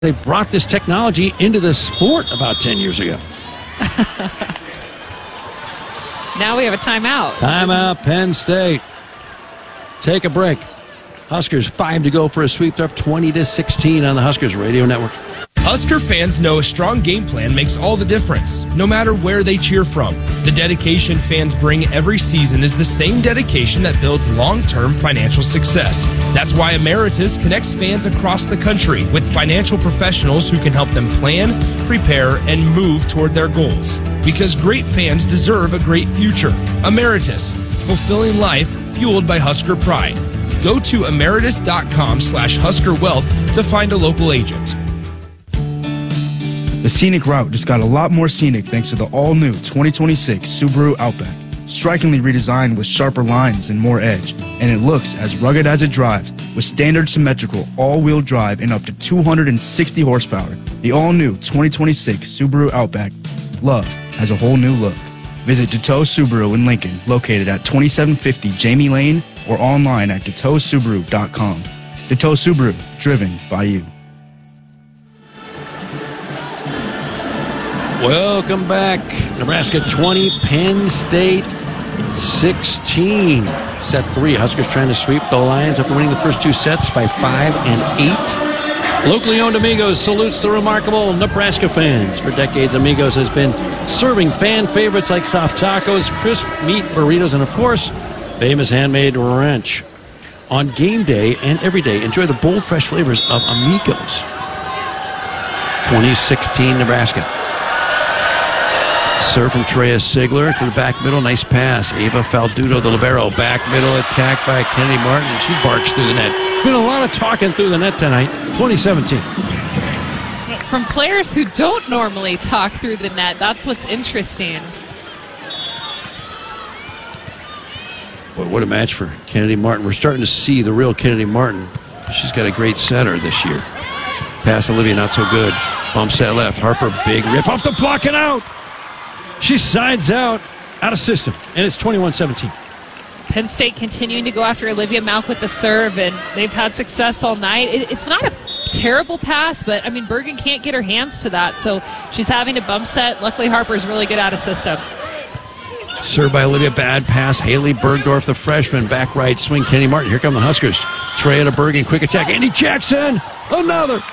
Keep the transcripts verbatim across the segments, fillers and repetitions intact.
They brought this technology into the sport about ten years ago. Now we have a timeout. Timeout, Penn State. Take a break. Huskers, five to go for a sweep. They're up twenty to sixteen on the Huskers Radio Network. Husker fans know a strong game plan makes all the difference, no matter where they cheer from. The dedication fans bring every season is the same dedication that builds long-term financial success. That's why Emeritus connects fans across the country with financial professionals who can help them plan, prepare, and move toward their goals. Because great fans deserve a great future. Emeritus, fulfilling life fueled by Husker pride. Go to emeritus.com slash Husker Wealth to find a local agent. The scenic route just got a lot more scenic thanks to the all-new twenty twenty-six Subaru Outback. Strikingly redesigned with sharper lines and more edge, and it looks as rugged as it drives with standard symmetrical all-wheel drive and up to two hundred sixty horsepower. The all-new twenty twenty-six Subaru Outback. Love has a whole new look. Visit Deteau Subaru in Lincoln, located at twenty-seven fifty Jamie Lane, or online at deteau subaru dot com. Deteau Subaru, driven by you. Welcome back. Nebraska twenty, Penn State sixteen. Set three. Huskers trying to sweep the Lions after winning the first two sets by five and eight. Locally owned Amigos salutes the remarkable Nebraska fans. For decades, Amigos has been serving fan favorites like soft tacos, crisp meat burritos, and of course, famous handmade ranch. On game day and every day, enjoy the bold, fresh flavors of Amigos. twenty sixteen Nebraska. Serve from Treya Sigler to the back middle. Nice pass. Ava Faldudo, the libero. Back middle attack by Kennedy Martin. She barks through the net. There's been a lot of talking through the net tonight. twenty seventeen. From players who don't normally talk through the net. That's what's interesting. Boy, what a match for Kennedy Martin. We're starting to see the real Kennedy Martin. She's got a great setter this year. Pass Olivia, not so good. Bump set left. Harper, big rip off the block and out. She sides out, out of system, and it's twenty-one seventeen. Penn State continuing to go after Olivia Malk with the serve, and they've had success all night. It, it's not a terrible pass, but, I mean, Bergen can't get her hands to that, so she's having to bump set. Luckily, Harper's really good out of system. Served by Olivia, bad pass. Haley Bergdorf, the freshman, back right swing. Kenny Martin, here come the Huskers. Treya to Bergen, quick attack. Andy Jackson, another.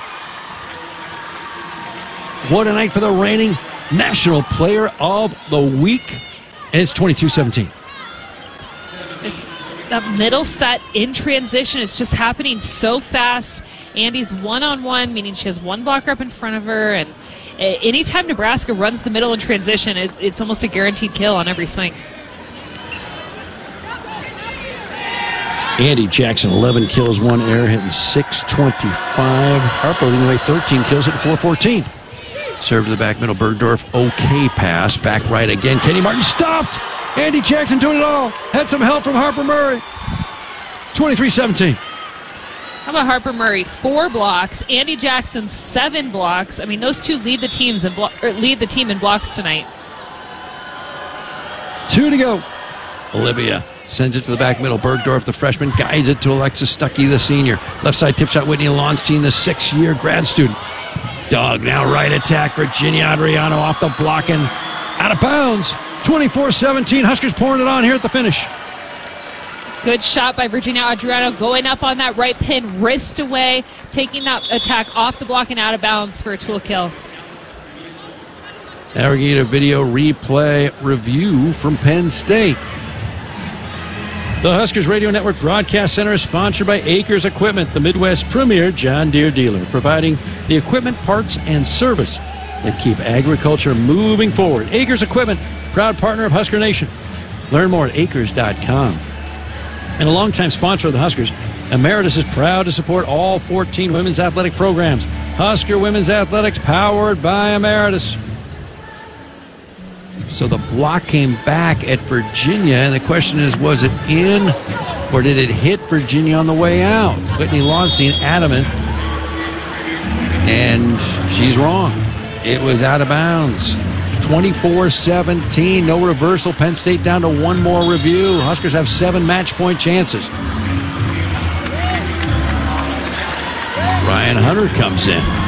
What a night for the reigning National Player of the Week. And it's twenty-two seventeen. It's that middle set in transition. It's just happening so fast. Andy's one-on-one, meaning she has one blocker up in front of her. And anytime Nebraska runs the middle in transition, it, it's almost a guaranteed kill on every swing. Andy Jackson, eleven kills, one error, hitting six twenty-five. Harper leading away thirteen kills, hitting four fourteen. Serve to the back middle, Bergdorf, okay pass. Back right again, Kenny Martin stuffed. Andy Jackson doing it all. Had some help from Harper Murray. twenty-three seventeen. How about Harper Murray? Four blocks. Andy Jackson, seven blocks. I mean, those two lead the teams in blo- or lead the team in blocks tonight. Two to go. Olivia sends it to the back middle. Bergdorf, the freshman, guides it to Alexis Stuckey, the senior. Left side tip shot, Whitney Launstein, the six-year grad student. Doug, now right attack. Virginia Adriano off the block and out of bounds. twenty-four seventeen. Huskers pouring it on here at the finish. Good shot by Virginia Adriano going up on that right pin, wrist away, taking that attack off the block and out of bounds for a tool kill. Now we're going to get a video replay review from Penn State. The Huskers Radio Network Broadcast Center is sponsored by Acres Equipment, the Midwest's premier John Deere dealer, providing the equipment, parts, and service that keep agriculture moving forward. Acres Equipment, proud partner of Husker Nation. Learn more at acres dot com. And a longtime sponsor of the Huskers, Emeritus is proud to support all fourteen women's athletic programs. Husker Women's Athletics, powered by Emeritus. So the block came back at Virginia, and the question is, was it in or did it hit Virginia on the way out? Whitney Launstein adamant, and she's wrong. It was out of bounds. twenty-four seventeen, no reversal. Penn State down to one more review. Huskers have seven match point chances. Ryan Hunter comes in.